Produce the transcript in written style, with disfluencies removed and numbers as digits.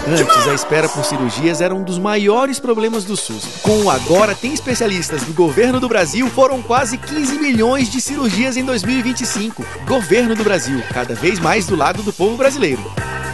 Antes, a espera por cirurgias era um dos maiores problemas do SUS. Com o Agora Tem Especialistas do Governo do Brasil, foram quase 15 milhões de cirurgias em 2025. Governo do Brasil, cada vez mais do lado do povo brasileiro.